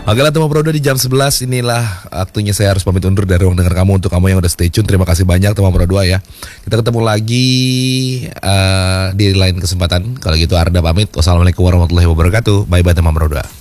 Oke lah teman Pro 2 di jam 11 inilah waktunya saya harus pamit undur dari ruang dengar kamu. Untuk kamu yang udah stay tune, terima kasih banyak teman Pro 2 ya. Kita ketemu lagi di lain kesempatan. Kalau gitu Arda pamit. Wassalamualaikum warahmatullahi wabarakatuh. Bye bye teman Pro 2.